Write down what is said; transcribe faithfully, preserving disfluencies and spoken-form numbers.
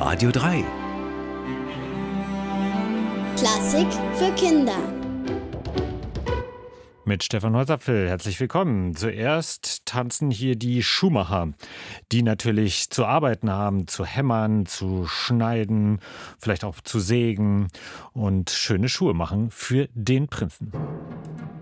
Radio drei. Klassik für Kinder. Mit Stefan Holzapfel, herzlich willkommen. Zuerst tanzen hier die Schuhmacher, die natürlich zu arbeiten haben, zu hämmern, zu schneiden, vielleicht auch zu sägen und schöne Schuhe machen für den Prinzen.